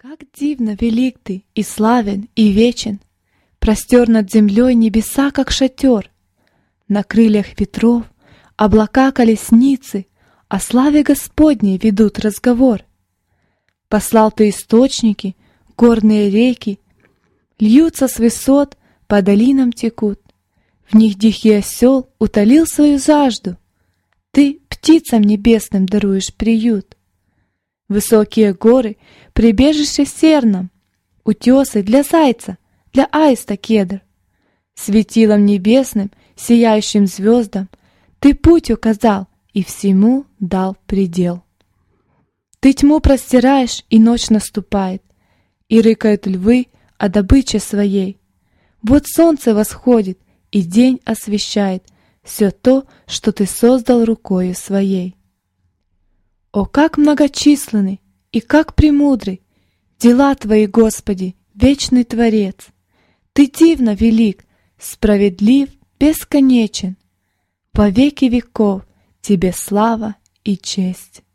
Как дивно велик ты, и славен, и вечен! Простер над землей небеса, как шатер. На крыльях ветров облака колесницы о славе Господней ведут разговор. Послал ты источники, горные реки, льются с высот, по долинам текут. В них дикий осел утолил свою жажду. Ты птицам небесным даруешь приют. Высокие горы — прибежище серном, утесы для зайца, для аиста кедр. Светилом небесным, сияющим звездам ты путь указал и всему дал предел. Ты тьму простираешь, и ночь наступает, и рыкают львы о добыче своей. Вот солнце восходит, и день освещает все то, что ты создал рукою своей. О, как многочисленны и как премудры дела Твои, Господи, вечный Творец! Ты дивно велик, справедлив, бесконечен. Во веки веков Тебе слава и честь.